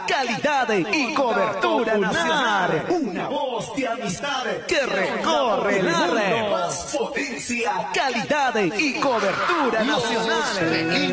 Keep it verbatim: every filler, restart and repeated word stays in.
calidad y cobertura nacional. Una voz de amistad que recorre la red. Más potencia, calidad y cobertura nacional.